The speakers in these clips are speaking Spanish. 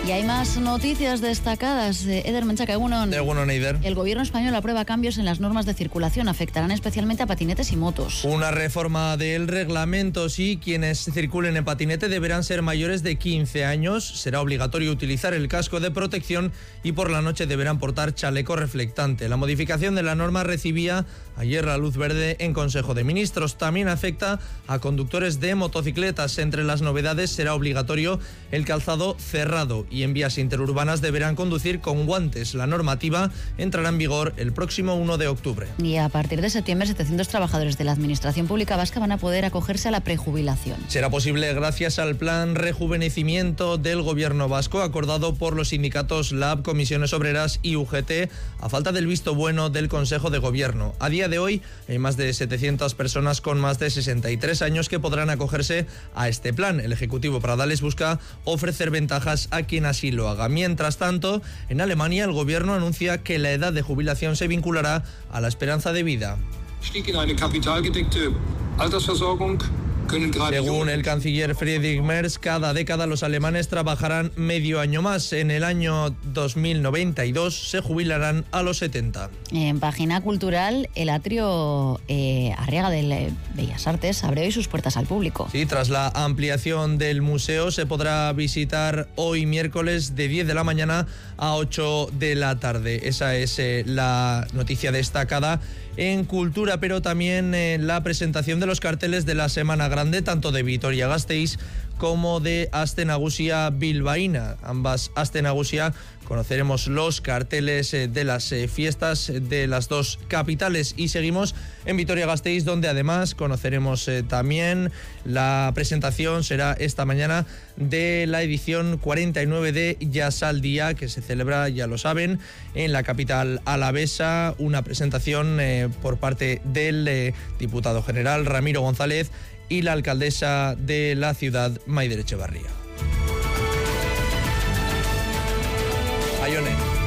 Y hay más noticias destacadas. Eder Menchaca, Egunon. Egunon, Eider. El gobierno español aprueba cambios en las normas de circulación. Afectarán especialmente a patinetes y motos. Una reforma del reglamento. Sí, quienes circulen en patinete deberán ser mayores de 15 años. Será obligatorio utilizar el casco de protección y por la noche deberán portar chaleco reflectante. La modificación de la norma recibía ayer la luz verde en Consejo de Ministros. También afecta a conductores de motocicletas. Entre las novedades será obligatorio el calzado cerrado y en vías interurbanas deberán conducir con guantes. La normativa entrará en vigor el próximo 1 de octubre. Y a partir de septiembre, 700 trabajadores de la Administración Pública Vasca van a poder acogerse a la prejubilación. Será posible gracias al plan rejuvenecimiento del Gobierno vasco, acordado por los sindicatos LAB, Comisiones Obreras y UGT, a falta del visto bueno del Consejo de Gobierno. A día de hoy hay más de 700 personas con más de 63 años que podrán acogerse a este plan. El Ejecutivo Pradales busca ofrecer ventajas a quien así lo haga. Mientras tanto, en Alemania el gobierno anuncia que la edad de jubilación se vinculará a la esperanza de vida. Según el canciller Friedrich Merz, cada década los alemanes trabajarán medio año más. En el año 2092 se jubilarán a los 70. En página cultural, el atrio Arriaga del Bellas Artes abre hoy sus puertas al público. Sí, tras la ampliación del museo se podrá visitar hoy miércoles de 10 de la mañana a 8 de la tarde. Esa es la noticia destacada en cultura, pero también la presentación de los carteles de la Semana Grande, tanto de Vitoria-Gasteiz como de Aste Nagusia bilbaína. Ambas Aste Nagusia conoceremos los carteles de las fiestas de las dos capitales y seguimos en Vitoria-Gasteiz, donde además conoceremos también la presentación, será esta mañana, de la edición 49 de Jazz al Día, que se celebra, ya lo saben, en la capital alavesa. Una presentación por parte del diputado general Ramiro González y la alcaldesa de la ciudad, Maider Echevarría. Ayone.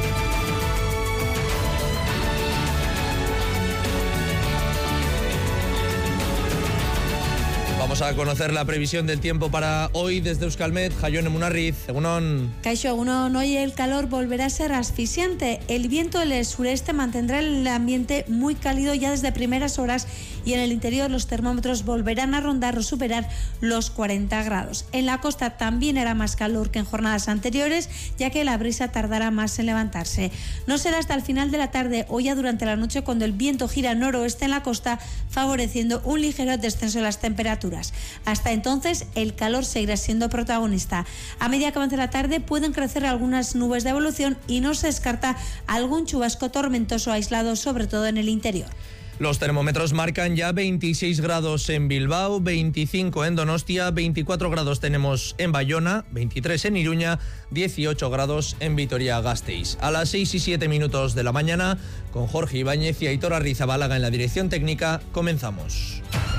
Vamos a conocer la previsión del tiempo para hoy desde Euskalmet. Jaione Munarriz, Egunon. Kaixo, Egunon. Hoy el calor volverá a ser asfixiante. El viento del sureste mantendrá el ambiente muy cálido ya desde primeras horas y en el interior los termómetros volverán a rondar o superar los 40 grados. En la costa también hará más calor que en jornadas anteriores, ya que la brisa tardará más en levantarse. No será hasta el final de la tarde o ya durante la noche cuando el viento gira noroeste en la costa, favoreciendo un ligero descenso de las temperaturas. Hasta entonces, el calor seguirá siendo protagonista. A medida que avance la tarde, pueden crecer algunas nubes de evolución y no se descarta algún chubasco tormentoso aislado, sobre todo en el interior. Los termómetros marcan ya 26 grados en Bilbao, 25 en Donostia, 24 grados tenemos en Bayona, 23 en Iruña, 18 grados en Vitoria-Gasteiz. A las 6:07 de la mañana, con Jorge Ibáñez y Aitor Arrizabalaga en la dirección técnica, comenzamos.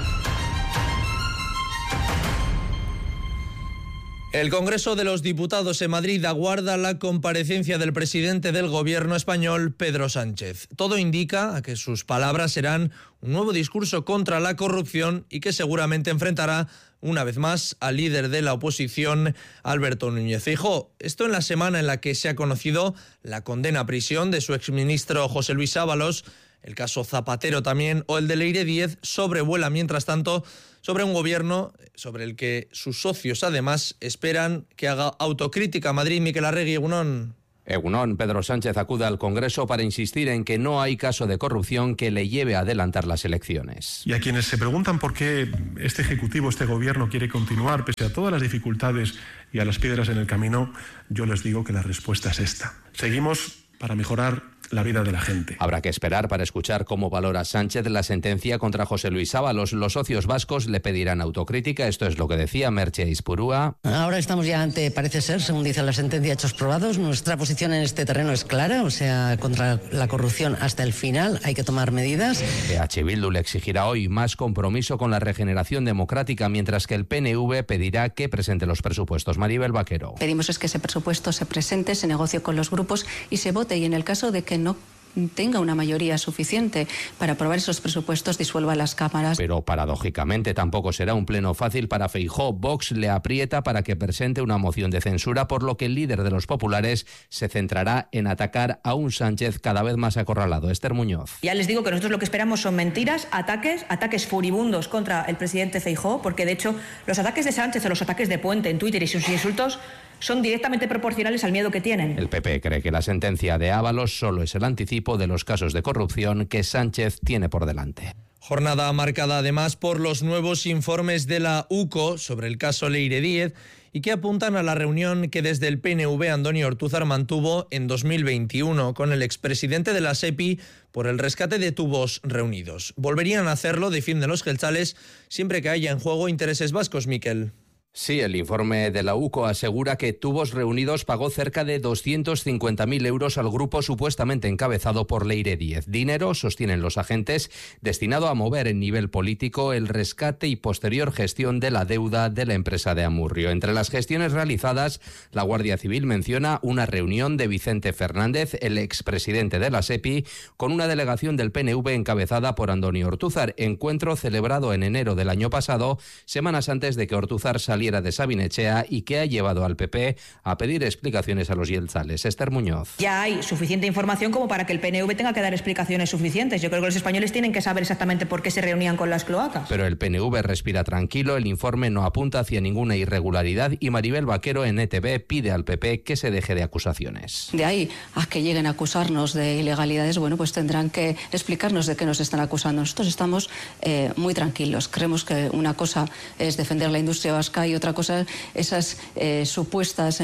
El Congreso de los Diputados en Madrid aguarda la comparecencia del presidente del Gobierno español, Pedro Sánchez. Todo indica a que sus palabras serán un nuevo discurso contra la corrupción y que seguramente enfrentará una vez más al líder de la oposición, Alberto Núñez Feijóo. Esto en la semana en la que se ha conocido la condena a prisión de su exministro José Luis Ábalos. El caso Zapatero también, o el de Leire Díez, sobrevuela mientras tanto sobre un gobierno sobre el que sus socios además esperan que haga autocrítica. Madrid, Miquel Arregui, Egunon. Egunon, Pedro Sánchez acude al Congreso para insistir en que no hay caso de corrupción que le lleve a adelantar las elecciones. Y a quienes se preguntan por qué este Ejecutivo, este Gobierno quiere continuar pese a todas las dificultades y a las piedras en el camino, yo les digo que la respuesta es esta. Seguimos para mejorar la vida de la gente. Habrá que esperar para escuchar cómo valora Sánchez la sentencia contra José Luis Ábalos. Los socios vascos le pedirán autocrítica. Esto es lo que decía Merche Ispurúa. Ahora estamos ya ante, parece ser, según dice la sentencia, hechos probados. Nuestra posición en este terreno es clara, o sea, contra la corrupción hasta el final hay que tomar medidas. EH Bildu le exigirá hoy más compromiso con la regeneración democrática, mientras que el PNV pedirá que presente los presupuestos. Maribel Vaquero. Pedimos es que ese presupuesto se presente, se negocie con los grupos y se vote, y en el caso de que no tenga una mayoría suficiente para aprobar esos presupuestos, disuelva las cámaras. Pero paradójicamente tampoco será un pleno fácil para Feijóo. Vox le aprieta para que presente una moción de censura, por lo que el líder de los populares se centrará en atacar a un Sánchez cada vez más acorralado. Esther Muñoz. Ya les digo que nosotros lo que esperamos son mentiras, ataques furibundos contra el presidente Feijóo, porque de hecho los ataques de Sánchez o los ataques de Puente en Twitter y sus insultos son directamente proporcionales al miedo que tienen. El PP cree que la sentencia de Ábalos solo es el anticipo de los casos de corrupción que Sánchez tiene por delante. Jornada marcada además por los nuevos informes de la UCO sobre el caso Leire Díez y que apuntan a la reunión que desde el PNV Andoni Ortúzar mantuvo en 2021 con el expresidente de la SEPI por el rescate de tubos reunidos. Volverían a hacerlo, defienden los jeltzales, siempre que haya en juego intereses vascos, Miquel. Sí, el informe de la UCO asegura que Tubos Reunidos pagó cerca de 250.000 euros al grupo supuestamente encabezado por Leire Díez. Dinero, sostienen los agentes, destinado a mover en nivel político el rescate y posterior gestión de la deuda de la empresa de Amurrio. Entre las gestiones realizadas, la Guardia Civil menciona una reunión de Vicente Fernández, el expresidente de la SEPI, con una delegación del PNV encabezada por Andoni Ortúzar. Encuentro celebrado en enero del año pasado, semanas antes de que Ortúzar saliera de Sabinechea y que ha llevado al PP a pedir explicaciones a los jeltzales. Esther Muñoz. Ya hay suficiente información como para que el PNV tenga que dar explicaciones suficientes. Yo creo que los españoles tienen que saber exactamente por qué se reunían con las cloacas. Pero el PNV respira tranquilo, el informe no apunta hacia ninguna irregularidad y Maribel Vaquero en ETV pide al PP que se deje de acusaciones. De ahí a que lleguen a acusarnos de ilegalidades, bueno, pues tendrán que explicarnos de qué nos están acusando. Nosotros estamos muy tranquilos. Creemos que una cosa es defender la industria vasca y otra cosa esas supuestas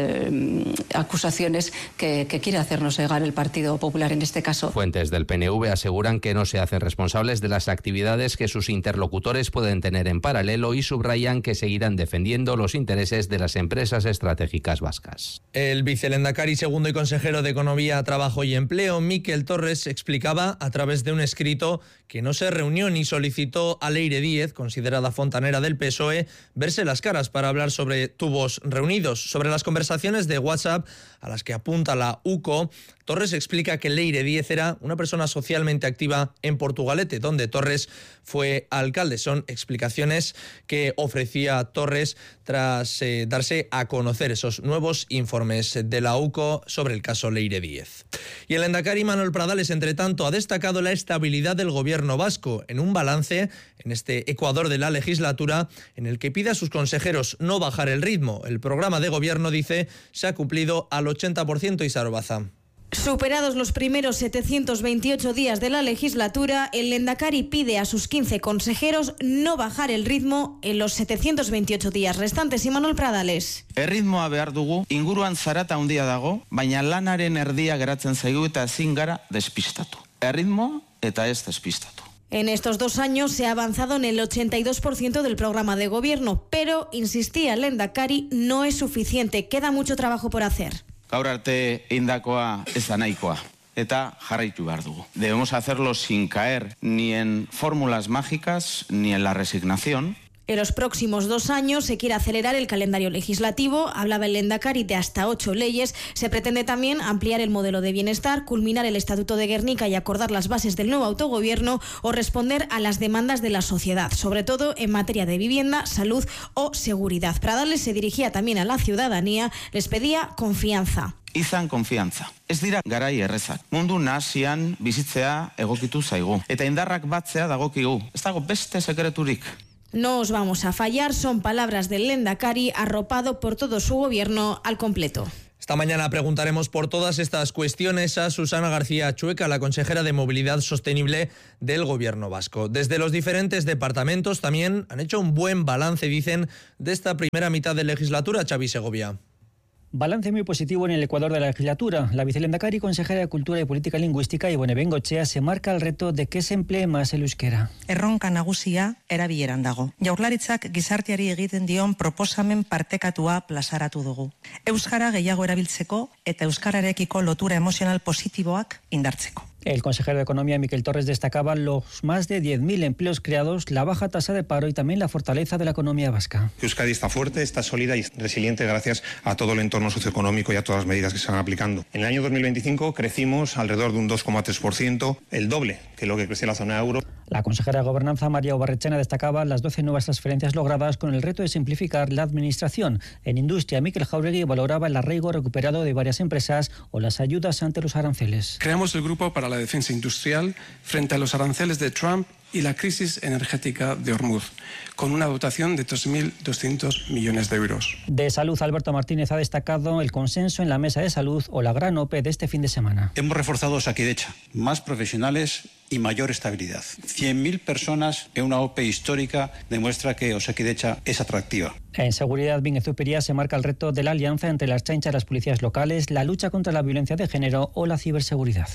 acusaciones que quiere hacernos llegar el Partido Popular en este caso. Fuentes del PNV aseguran que no se hacen responsables de las actividades que sus interlocutores pueden tener en paralelo y subrayan que seguirán defendiendo los intereses de las empresas estratégicas vascas. El vicelehendakari segundo y consejero de Economía, Trabajo y Empleo, Miquel Torres, explicaba a través de un escrito que no se reunió ni solicitó a Leire Díez, considerada fontanera del PSOE, verse las caras para hablar sobre Tubos Reunidos. Sobre las conversaciones de WhatsApp a las que apunta la UCO, Torres explica que Leire Díez era una persona socialmente activa en Portugalete, donde Torres fue alcalde. Son explicaciones que ofrecía Torres tras darse a conocer esos nuevos informes de la UCO sobre el caso Leire Díez. Y el lehendakari Manuel Pradales, entre tanto, ha destacado la estabilidad del gobierno vasco en un balance en este Ecuador de la legislatura en el que pide a sus consejeros no bajar el ritmo. El programa de gobierno, dice, se ha cumplido al 80%. Isar Baza. Superados los primeros 728 días de la legislatura, el lehendakari pide a sus 15 consejeros no bajar el ritmo en los 728 días restantes. Manuel Pradales. Erritmoa behar dugu, inguruan zarata handia dago, baina lanaren erdia geratzen zaigu eta ezin gara despistatu. Erritmo eta ez despistatu. En estos 2 años se ha avanzado en el 82% del programa de gobierno, pero, insistía el lehendakari, no es suficiente, queda mucho trabajo por hacer. Gaur arte indakoa ez da nahikoa, eta jarraitu behar dugu. Debemos hacerlo sin caer ni en fórmulas mágicas ni en la resignación. En los próximos 2 años se quiere acelerar el calendario legislativo, hablaba el lehendakari de hasta 8 leyes, se pretende también ampliar el modelo de bienestar, culminar el Estatuto de Guernica y acordar las bases del nuevo autogobierno o responder a las demandas de la sociedad, sobre todo en materia de vivienda, salud o seguridad. Pradales se dirigía también a la ciudadanía, les pedía confianza. Izan konfiantza. Ez dira garai errezak. Mundu nahasian bizitzea egokitu zaigu. Eta indarrak batzea dagokigu. Ez dago beste sekreturik. No os vamos a fallar, son palabras del lehendakari arropado por todo su gobierno al completo. Esta mañana preguntaremos por todas estas cuestiones a Susana García Chueca, la consejera de Movilidad Sostenible del Gobierno vasco. Desde los diferentes departamentos también han hecho un buen balance, dicen, de esta primera mitad de legislatura. Xavi Segovia. Balance muy positivo en el Ecuador de la legislatura. La vicelehendakari, consejera de Cultura y Política Lingüística, Ibone Bengoechea, se marca el reto de que se emplee más el euskera. Erronka nagusia erabileran dago. Jaurlaritzak gizarteari egiten dion proposamen partekatua plazaratu dugu. Euskara gehiago erabiltzeko eta euskararekiko lotura emozional positiboak indartzeko. El consejero de Economía, Miquel Torres, destacaba los más de 10.000 empleos creados, la baja tasa de paro y también la fortaleza de la economía vasca. Euskadi está fuerte, está sólida y resiliente gracias a todo el entorno socioeconómico y a todas las medidas que se van aplicando. En el año 2025 crecimos alrededor de un 2,3%, el doble que lo que creció la zona euro. La consejera de Gobernanza, María Obarrechena, destacaba las 12 nuevas transferencias logradas con el reto de simplificar la administración. En Industria, Miquel Jauregui valoraba el arraigo recuperado de varias empresas o las ayudas ante los aranceles. Creamos el Grupo para la Defensa Industrial frente a los aranceles de Trump y la crisis energética de Hormuz, con una dotación de 3.200 millones de euros. De Salud, Alberto Martínez ha destacado el consenso en la Mesa de Salud o la gran OPE de este fin de semana. Hemos reforzado Osakidecha, más profesionales y mayor estabilidad. 100.000 personas en una OPE histórica demuestra que Osakidecha es atractiva. En seguridad, Vingezupiría se marca el reto de la alianza entre las Ertzaintza y las policías locales, la lucha contra la violencia de género o la ciberseguridad.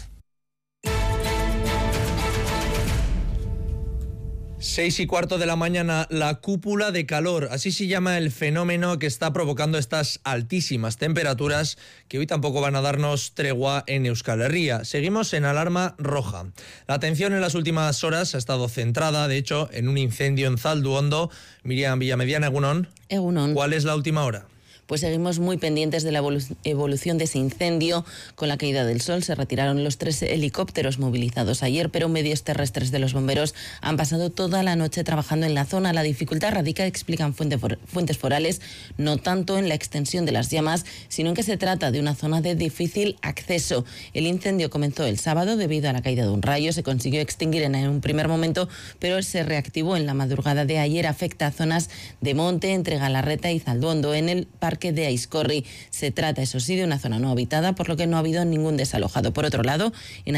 6:15 de la mañana, la cúpula de calor, así se llama el fenómeno que está provocando estas altísimas temperaturas que hoy tampoco van a darnos tregua en Euskal Herria. Seguimos en alarma roja. La atención en las últimas horas ha estado centrada, de hecho, en un incendio en Zalduondo. Miriam Villamediana, Egunon. Egunon. ¿Cuál es la última hora? Pues seguimos muy pendientes de la evolución de ese incendio. Con la caída del sol se retiraron los 3 helicópteros movilizados ayer, pero medios terrestres de los bomberos han pasado toda la noche trabajando en la zona. La dificultad radica, explican fuentes forales, no tanto en la extensión de las llamas, sino en que se trata de una zona de difícil acceso. El incendio comenzó el sábado debido a la caída de un rayo. Se consiguió extinguir en un primer momento, pero se reactivó en la madrugada de ayer. Afecta a zonas de monte entre Galarreta y Zalduondo, en el parque de Aizkorri. Se trata, eso sí, de una zona no habitada, por lo que no ha habido ningún desalojado. Por otro lado, en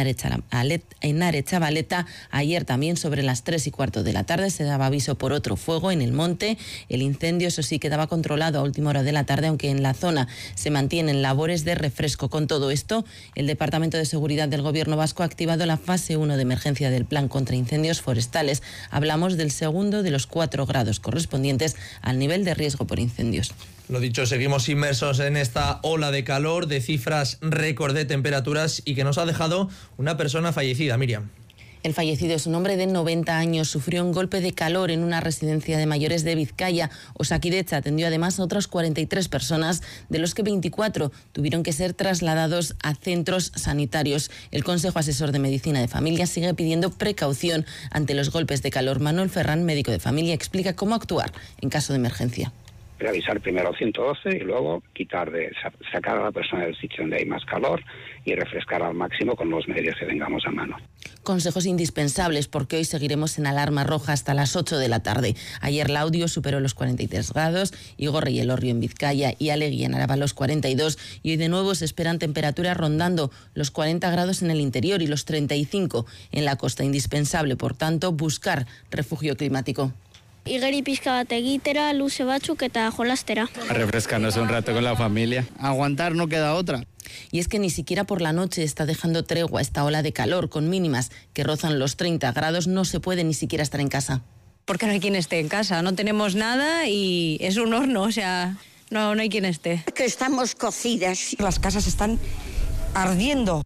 Aretxabaleta, ayer también sobre las 3:15 de la tarde se daba aviso por otro fuego en el monte. El incendio, eso sí, quedaba controlado a última hora de la tarde, aunque en la zona se mantienen labores de refresco. Con todo esto, el Departamento de Seguridad del Gobierno vasco ha activado la fase 1 de emergencia del Plan contra Incendios Forestales. Hablamos del segundo de los 4 grados correspondientes al nivel de riesgo por incendios. Lo dicho, seguimos inmersos en esta ola de calor, de cifras récord de temperaturas y que nos ha dejado una persona fallecida, Miriam. El fallecido es un hombre de 90 años. Sufrió un golpe de calor en una residencia de mayores de Vizcaya. Osakidecha atendió además a otras 43 personas, de los que 24 tuvieron que ser trasladados a centros sanitarios. El Consejo Asesor de Medicina de Familia sigue pidiendo precaución ante los golpes de calor. Manuel Ferrán, médico de familia, explica cómo actuar en caso de emergencia. Avisar primero al 112 y luego sacar a la persona del sitio donde hay más calor y refrescar al máximo con los medios que tengamos a mano. Consejos indispensables porque hoy seguiremos en alarma roja hasta las 8 de la tarde. Ayer Laudio superó los 43 grados, Igorre y Elorrio en Vizcaya y Alegui en Araba los 42 y hoy de nuevo se esperan temperaturas rondando los 40 grados en el interior y los 35 en la costa. Indispensable, por tanto, buscar refugio climático. Igeri pizka bat egitera, luze batzuk eta jolastera. A refrescarnos un rato con la familia. Aguantar, no queda otra. Y es que ni siquiera por la noche está dejando tregua esta ola de calor, con mínimas que rozan los 30 grados. No se puede ni siquiera estar en casa. Porque no hay quien esté en casa, no tenemos nada y es un horno, o sea, no hay quien esté. Que estamos cocidas. Las casas están ardiendo.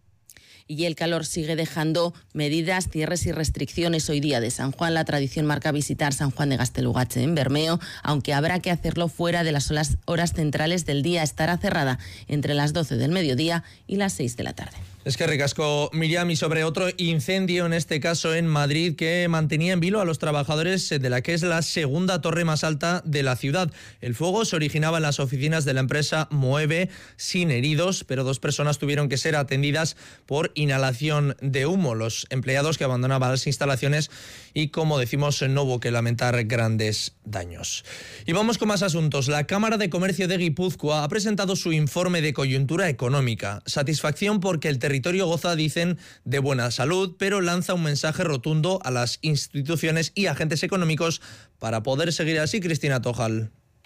Y el calor sigue dejando medidas, cierres y restricciones. Hoy día de San Juan, la tradición marca visitar San Juan de Gaztelugatxe en Bermeo, aunque habrá que hacerlo fuera de las horas centrales del día. Estará cerrada entre las 12 del mediodía y las 6 de la tarde. Es que ricasco, Miriam, y sobre otro incendio, en este caso en Madrid, que mantenía en vilo a los trabajadores de la que es la segunda torre más alta de la ciudad. El fuego se originaba en las oficinas de la empresa Moeve, sin heridos, pero 2 personas tuvieron que ser atendidas por inhalación de humo. Los empleados que abandonaban las instalaciones y, como decimos, no hubo que lamentar grandes daños. Y vamos con más asuntos. La Cámara de Comercio de Guipúzcoa ha presentado su informe de coyuntura económica. Satisfacción porque el territorio goza, dicen, de buena salud, pero lanza un mensaje rotundo a las instituciones y agentes económicos para poder seguir así. Cristina Tojal.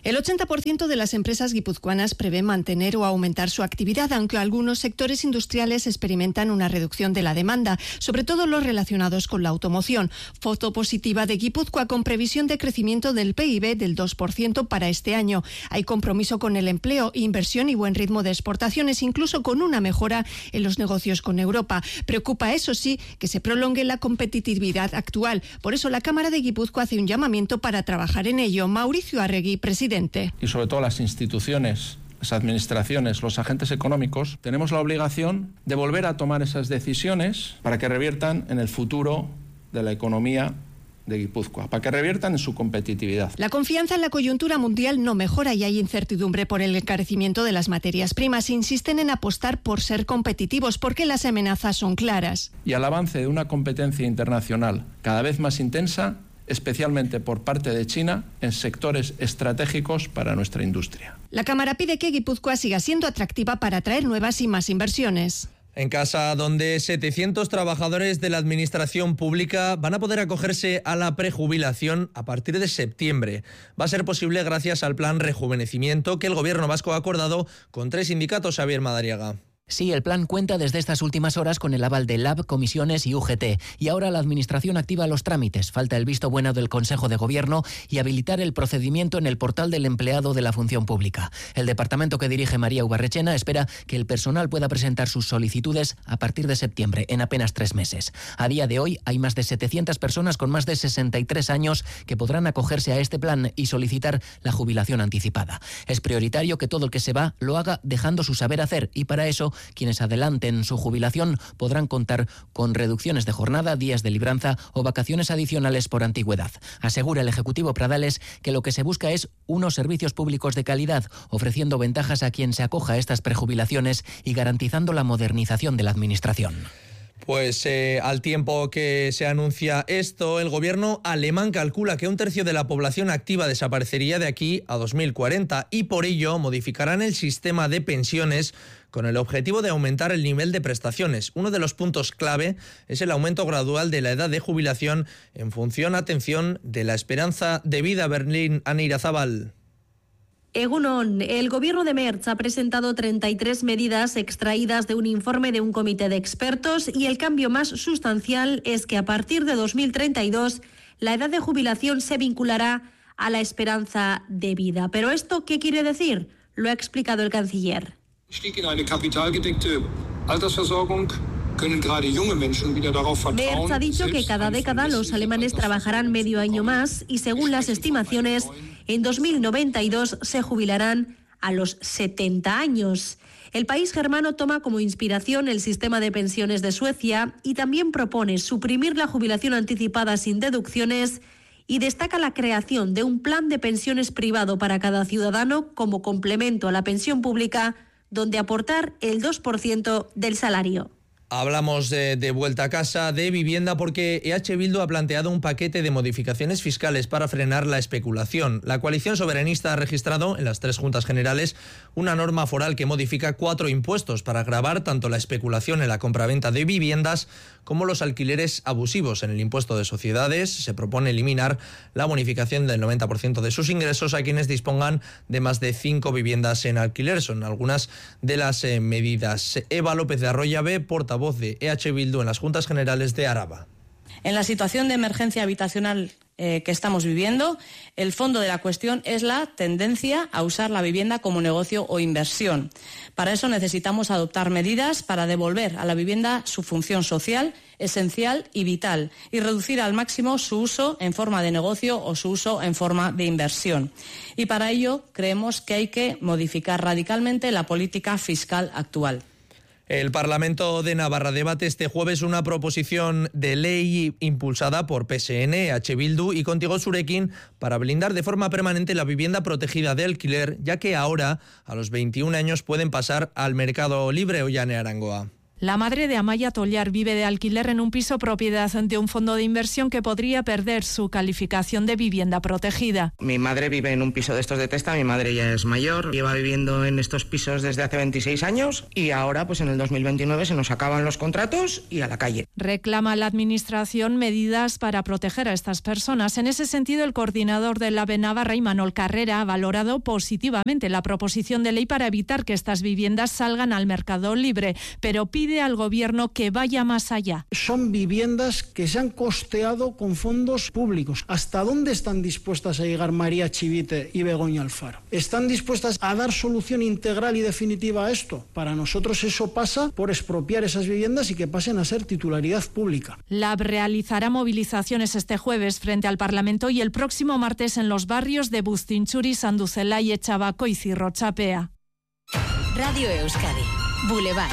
El 80% de las empresas guipuzcoanas prevé mantener o aumentar su actividad, aunque algunos sectores industriales experimentan una reducción de la demanda, sobre todo los relacionados con la automoción. Foto positiva de Guipúzcoa con previsión de crecimiento del PIB del 2% para este año. Hay compromiso con el empleo, inversión y buen ritmo de exportaciones, incluso con una mejora en los negocios con Europa. Preocupa, eso sí, que se prolongue la competitividad actual. Por eso la Cámara de Guipúzcoa hace un llamamiento para trabajar en ello. Mauricio Arregui, presidente. Y sobre todo las instituciones, las administraciones, los agentes económicos, tenemos la obligación de volver a tomar esas decisiones para que reviertan en el futuro de la economía de Guipúzcoa, para que reviertan en su competitividad. La confianza en la coyuntura mundial no mejora y hay incertidumbre por el encarecimiento de las materias primas. Insisten en apostar por ser competitivos porque las amenazas son claras. Y al avance de una competencia internacional cada vez más intensa, especialmente por parte de China, en sectores estratégicos para nuestra industria. La Cámara pide que Guipúzcoa siga siendo atractiva para atraer nuevas y más inversiones. En Casa, donde 700 trabajadores de la administración pública van a poder acogerse a la prejubilación a partir de septiembre. Va a ser posible gracias al plan Rejuvenecimiento que el Gobierno vasco ha acordado con 3 sindicatos, Xavier Madariaga. Sí, el plan cuenta desde estas últimas horas con el aval de LAB, comisiones y UGT. Y ahora la Administración activa los trámites. Falta el visto bueno del Consejo de Gobierno y habilitar el procedimiento en el portal del empleado de la función pública. El departamento que dirige María Ubarrechena espera que el personal pueda presentar sus solicitudes a partir de septiembre, en apenas 3 meses. A día de hoy hay más de 700 personas con más de 63 años que podrán acogerse a este plan y solicitar la jubilación anticipada. Es prioritario que todo el que se va lo haga dejando su saber hacer y para eso quienes adelanten su jubilación podrán contar con reducciones de jornada, días de libranza o vacaciones adicionales por antigüedad. Asegura el Ejecutivo Pradales que lo que se busca es unos servicios públicos de calidad, ofreciendo ventajas a quien se acoja a estas prejubilaciones y garantizando la modernización de la Administración. Pues al tiempo que se anuncia esto, el gobierno alemán calcula que 1/3 de la población activa desaparecería de aquí a 2040 y por ello modificarán el sistema de pensiones con el objetivo de aumentar el nivel de prestaciones. Uno de los puntos clave es el aumento gradual de la edad de jubilación en función, atención, de la esperanza de vida. Berlín, Ana Irazábal. Egunon, el gobierno de Merz ha presentado 33 medidas extraídas de un informe de un comité de expertos y el cambio más sustancial es que a partir de 2032 la edad de jubilación se vinculará a la esperanza de vida. ¿Pero esto qué quiere decir? Lo ha explicado el canciller. Merz ha dicho que cada década los alemanes trabajarán medio año más y según las estimaciones, en 2092 se jubilarán a los 70 años. El país germano toma como inspiración el sistema de pensiones de Suecia y también propone suprimir la jubilación anticipada sin deducciones y destaca la creación de un plan de pensiones privado para cada ciudadano como complemento a la pensión pública, donde aportar el 2% del salario. Hablamos de vuelta a casa, de vivienda, porque EH Bildu ha planteado un paquete de modificaciones fiscales para frenar la especulación. La coalición soberanista ha registrado en las 3 juntas generales una norma foral que modifica 4 impuestos para gravar tanto la especulación en la compraventa de viviendas como los alquileres abusivos. En el impuesto de sociedades se propone eliminar la bonificación del 90% de sus ingresos a quienes dispongan de más de 5 viviendas en alquiler. Son algunas de las medidas. Eva López de Arroyave, portavoz de EH Bildu en las Juntas Generales de Araba. En la situación de emergencia habitacional que estamos viviendo, el fondo de la cuestión es la tendencia a usar la vivienda como negocio o inversión. Para eso necesitamos adoptar medidas para devolver a la vivienda su función social, esencial y vital, y reducir al máximo su uso en forma de negocio o su uso en forma de inversión. Y para ello creemos que hay que modificar radicalmente la política fiscal actual. El Parlamento de Navarra debate este jueves una proposición de ley impulsada por PSN, EH Bildu y Contigo Zurekin para blindar de forma permanente la vivienda protegida de alquiler, ya que ahora a los 21 años pueden pasar al mercado libre. Ollane Arangoa. La madre de Amaya Tollar vive de alquiler en un piso propiedad de un fondo de inversión que podría perder su calificación de vivienda protegida. Mi madre vive en un piso de estos de Testa, mi madre ya es mayor, lleva viviendo en estos pisos desde hace 26 años y ahora pues en el 2029 se nos acaban los contratos y a la calle. Reclama la Administración medidas para proteger a estas personas. En ese sentido, el coordinador del AVE Navarra, Imanol Carrera, ha valorado positivamente la proposición de ley para evitar que estas viviendas salgan al mercado libre, pero pide al Gobierno que vaya más allá. Son viviendas que se han costeado con fondos públicos. ¿Hasta dónde están dispuestas a llegar María Chivite y Begoña Alfaro? ¿Están dispuestas a dar solución integral y definitiva a esto? Para nosotros eso pasa por expropiar esas viviendas y que pasen a ser titularidad pública. LAB realizará movilizaciones este jueves frente al Parlamento y el próximo martes en los barrios de Bustinchuri, Sanduzelay, Echabaco y Cirrochapea. Radio Euskadi, Boulevard.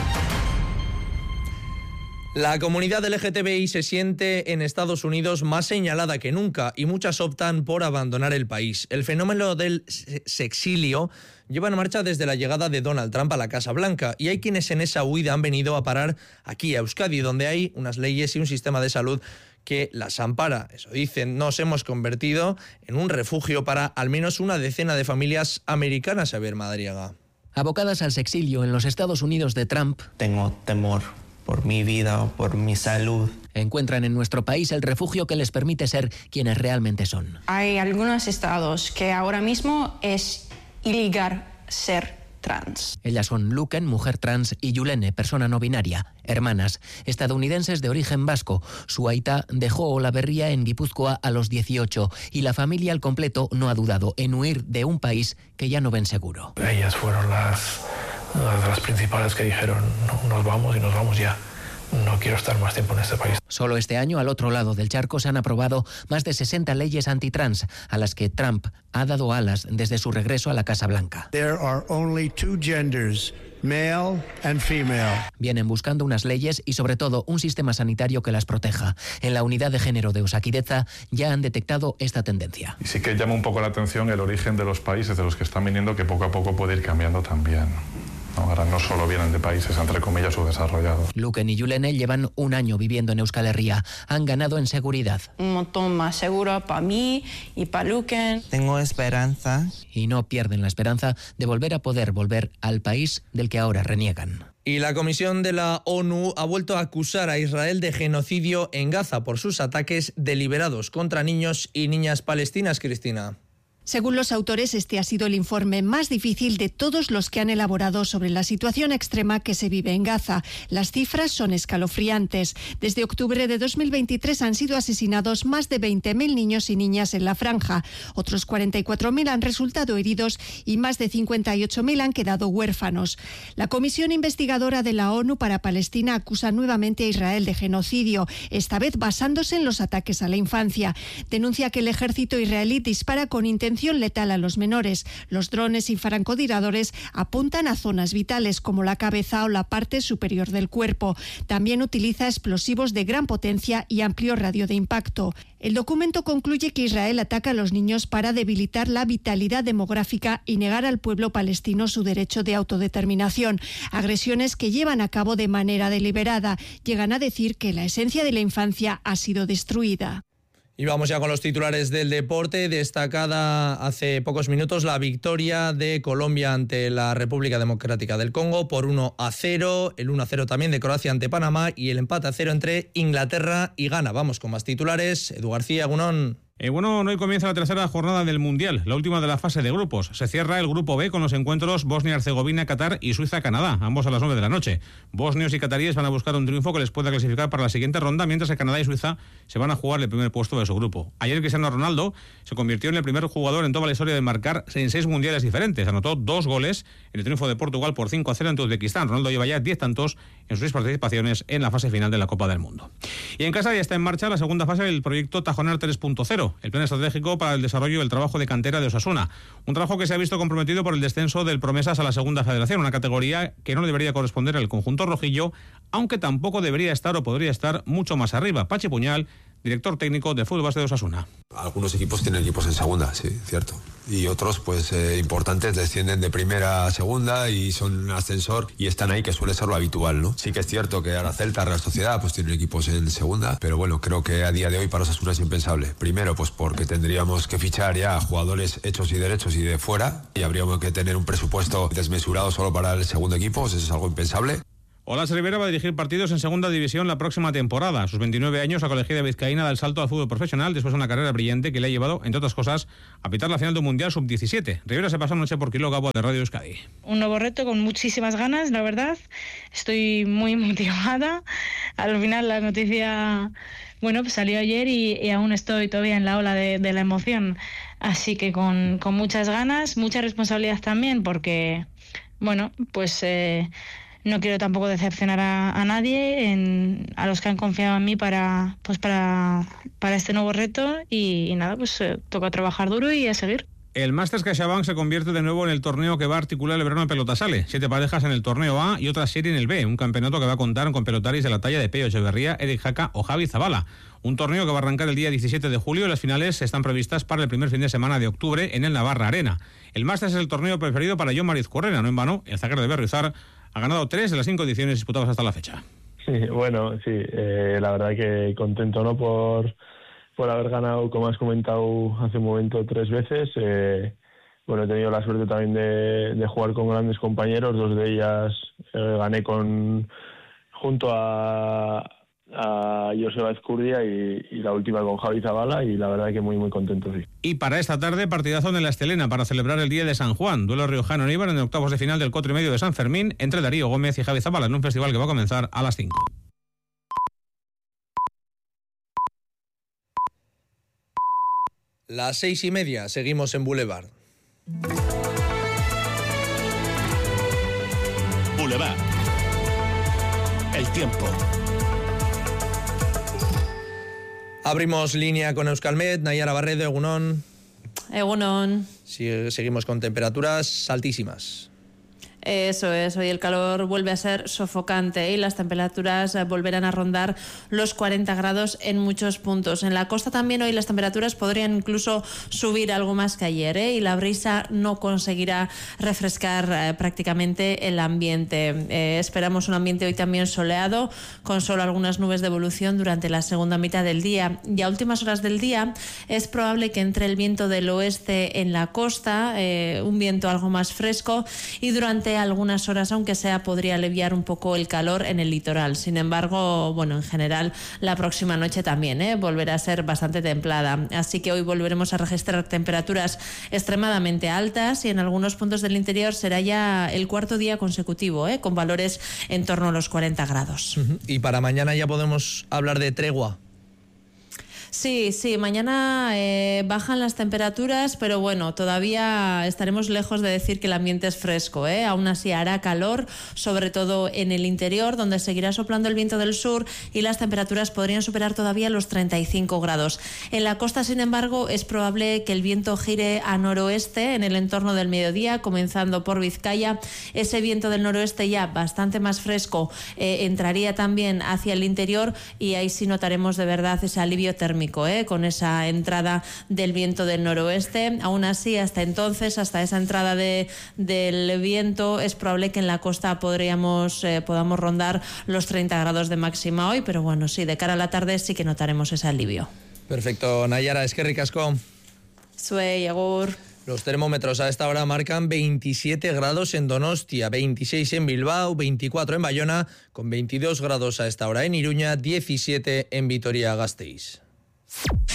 La comunidad LGTBI se siente en Estados Unidos más señalada que nunca y muchas optan por abandonar el país. El fenómeno del sexilio lleva en marcha desde la llegada de Donald Trump a la Casa Blanca y hay quienes en esa huida han venido a parar aquí a Euskadi, donde hay unas leyes y un sistema de salud que las ampara. Eso dicen, nos hemos convertido en un refugio para al menos una decena de familias americanas. A ver, Madariaga. Abocadas al sexilio en los Estados Unidos de Trump. Tengo temor por mi vida o por mi salud. Encuentran en nuestro país el refugio que les permite ser quienes realmente son. Hay algunos estados que ahora mismo es ilegal ser trans. Ellas son Luken, mujer trans, y Yulene, persona no binaria, hermanas, estadounidenses de origen vasco. Su aita dejó Olaberria en Guipúzcoa a los 18 y la familia al completo no ha dudado en huir de un país que ya no ven seguro. Ellas fueron las principales que dijeron, no, nos vamos y nos vamos ya. No quiero estar más tiempo en este país. Solo este año, al otro lado del charco, se han aprobado más de 60 leyes antitrans, a las que Trump ha dado alas desde su regreso a la Casa Blanca. There are only two genders, male and female. Vienen buscando unas leyes y, sobre todo, un sistema sanitario que las proteja. En la unidad de género de Osakidetza ya han detectado esta tendencia. Y sí que llama un poco la atención el origen de los países de los que están viniendo, que poco a poco puede ir cambiando también. Ahora no solo vienen de países, entre comillas, subdesarrollados. Luken y Yulene llevan un año viviendo en Euskal Herria. Han ganado en seguridad. Un montón más seguro para mí y para Luken. Tengo esperanza. Y no pierden la esperanza de volver a poder volver al país del que ahora reniegan. Y la Comisión de la ONU ha vuelto a acusar a Israel de genocidio en Gaza por sus ataques deliberados contra niños y niñas palestinas, Cristina. Según los autores, este ha sido el informe más difícil de todos los que han elaborado sobre la situación extrema que se vive en Gaza. Las cifras son escalofriantes. Desde octubre de 2023 han sido asesinados más de 20.000 niños y niñas en la franja. Otros 44.000 han resultado heridos y más de 58.000 han quedado huérfanos. La Comisión Investigadora de la ONU para Palestina acusa nuevamente a Israel de genocidio, esta vez basándose en los ataques a la infancia. Denuncia que el ejército israelí dispara con intención letal a los menores. Los drones y francotiradores apuntan a zonas vitales como la cabeza o la parte superior del cuerpo. También utiliza explosivos de gran potencia y amplio radio de impacto. El documento concluye que Israel ataca a los niños para debilitar la vitalidad demográfica y negar al pueblo palestino su derecho de autodeterminación. Agresiones que llevan a cabo de manera deliberada. Llegan a decir que la esencia de la infancia ha sido destruida. Y vamos ya con los titulares del deporte. Destacada hace pocos minutos la victoria de Colombia ante la República Democrática del Congo por 1-0, el 1-0 también de Croacia ante Panamá y el empate a 0 entre Inglaterra y Ghana. Vamos con más titulares. Edu García, Gunón. Bueno, hoy comienza la tercera jornada del Mundial, la última de la fase de grupos. Se cierra el grupo B con los encuentros Bosnia-Herzegovina, Qatar y Suiza-Canadá, ambos a las 9 de la noche. Bosnios y cataríes van a buscar un triunfo que les pueda clasificar para la siguiente ronda, mientras que Canadá y Suiza se van a jugar el primer puesto de su grupo. Ayer Cristiano Ronaldo se convirtió en el primer jugador en toda la historia de marcar en 6 mundiales diferentes. Anotó 2 goles en el triunfo de Portugal por 5-0 ante Uzbekistán. Ronaldo lleva ya 10 tantos en sus 6 participaciones en la fase final de la Copa del Mundo. Y en casa ya está en marcha la segunda fase del proyecto Tajonar 3.0, el plan estratégico para el desarrollo y el trabajo de cantera de Osasuna. Un trabajo que se ha visto comprometido por el descenso del Promesas a la segunda federación, una categoría que no debería corresponder al conjunto rojillo, aunque tampoco debería estar o podría estar mucho más arriba. Pachi Puñal director técnico del fútbol base de Osasuna. Algunos equipos tienen equipos en segunda, sí, cierto. Y otros, pues importantes, descienden de primera a segunda y son un ascensor y están ahí, que suele ser lo habitual, ¿no? Sí que es cierto que ahora Celta, Real Sociedad, pues tienen equipos en segunda, pero bueno, creo que a día de hoy para Osasuna es impensable. Primero, pues porque tendríamos que fichar ya jugadores hechos y derechos y de fuera, y habríamos que tener un presupuesto desmesurado solo para el segundo equipo, eso es algo impensable. Olas Rivera va a dirigir partidos en segunda división la próxima temporada. A sus 29 años, la colegiada vizcaína da el salto al fútbol profesional después de una carrera brillante que le ha llevado, entre otras cosas, a pitar la final del Mundial Sub-17. Rivera se pasó anoche por Kilo Gabo de Radio Euskadi. Un nuevo reto con muchísimas ganas, la verdad. Estoy muy motivada. Al final la noticia, bueno, pues salió ayer y aún estoy todavía en la ola de la emoción. Así que con muchas ganas, mucha responsabilidad también, porque, bueno, pues... no quiero tampoco decepcionar a nadie, a los que han confiado en mí para este nuevo reto y nada, pues toca trabajar duro y a seguir. El Masters CaixaBank se convierte de nuevo en el torneo que va a articular el verano en Pelotasale. 7 parejas en el torneo A y otra serie en el B. Un campeonato que va a contar con pelotaris de la talla de Pello Echeverría, Eric Jaca o Javi Zabala. Un torneo que va a arrancar el día 17 de julio y las finales están previstas para el primer fin de semana de octubre en el Navarra Arena. El Masters es el torneo preferido para Jon Mariz Correna. No en vano, el zaguero de Berriozar ha ganado 3 de las 5 ediciones disputadas hasta la fecha. Sí, bueno, sí, la verdad que contento, ¿no? Por haber ganado, como has comentado hace un momento, 3 veces. Bueno, he tenido la suerte también de jugar con grandes compañeros. 2 de ellas gané junto a Joseba Ezcurdia y la última con Javi Zabala, y la verdad que muy muy contento, sí. Y para esta tarde, partidazo en la Estelena para celebrar el Día de San Juan. Duelo riojano en Eibar en octavos de final del 4,5 de San Fermín entre Darío Gómez y Javi Zabala en un festival que va a comenzar a las 5. Las 6:30, seguimos en Boulevard. Boulevard. El tiempo. Abrimos línea con Euskalmet, Nayara Barredo, Egunon. Egunon. Seguimos con temperaturas altísimas. Eso es, hoy el calor vuelve a ser sofocante y las temperaturas volverán a rondar los 40 grados en muchos puntos. En la costa también hoy las temperaturas podrían incluso subir algo más que ayer, y la brisa no conseguirá refrescar prácticamente el ambiente. Esperamos un ambiente hoy también soleado, con solo algunas nubes de evolución durante la segunda mitad del día. Y a últimas horas del día es probable que entre el viento del oeste en la costa, un viento algo más fresco, y durante algunas horas, aunque sea, podría aliviar un poco el calor en el litoral. Sin embargo, bueno, en general la próxima noche también volverá a ser bastante templada. Así que hoy volveremos a registrar temperaturas extremadamente altas y en algunos puntos del interior será ya el cuarto día consecutivo con valores en torno a los 40 grados. Y para mañana ya podemos hablar de tregua. Sí, mañana bajan las temperaturas, pero bueno, todavía estaremos lejos de decir que el ambiente es fresco, Aún así hará calor, sobre todo en el interior, donde seguirá soplando el viento del sur y las temperaturas podrían superar todavía los 35 grados. En la costa, sin embargo, es probable que el viento gire a noroeste en el entorno del mediodía, comenzando por Vizcaya. Ese viento del noroeste ya bastante más fresco entraría también hacia el interior y ahí sí notaremos de verdad ese alivio térmico. Con esa entrada del viento del noroeste. Aún así, hasta entonces, hasta esa entrada del viento, es probable que en la costa podamos rondar los 30 grados de máxima hoy, pero bueno, sí, de cara a la tarde sí que notaremos ese alivio. Perfecto, Nayara, eskerrik asko. Zuei, agur. Los termómetros a esta hora marcan 27 grados en Donostia, 26 en Bilbao, 24 en Bayona, con 22 grados a esta hora en Iruña, 17 en Vitoria-Gasteiz.